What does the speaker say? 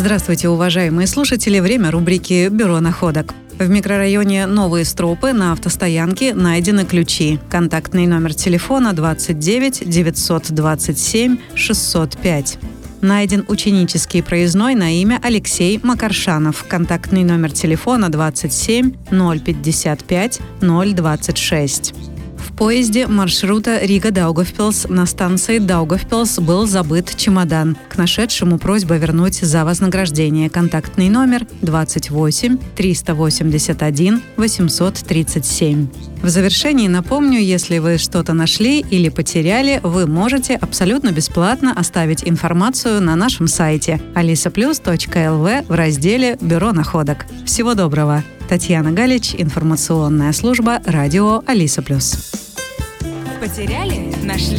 Здравствуйте, уважаемые слушатели! Время рубрики «Бюро находок». В микрорайоне Новые Стропы на автостоянке найдены ключи. Контактный номер телефона 29 927 605. Найден ученический проездной на имя Алексей Макаршанов. Контактный номер телефона 27 055 026. В поезде маршрута Рига-Даугавпилс на станции Даугавпилс был забыт чемодан. К нашедшему просьба вернуть за вознаграждение. Контактный номер 28 381 837. В завершении напомню, если вы что-то нашли или потеряли, вы можете абсолютно бесплатно оставить информацию на нашем сайте alisaplus.lv в разделе «Бюро находок». Всего доброго! Татьяна Галич, информационная служба радио Алиса Плюс. Потеряли? Нашли?